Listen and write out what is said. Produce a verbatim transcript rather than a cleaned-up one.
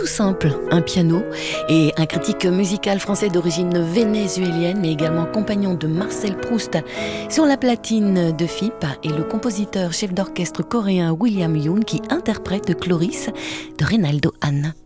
tout simple, un piano et un critique musical français d'origine vénézuélienne, mais également compagnon de Marcel Proust sur la platine de F I P, et le compositeur chef d'orchestre coréen William Yoon qui interprète Chloris de Reynaldo Hahn.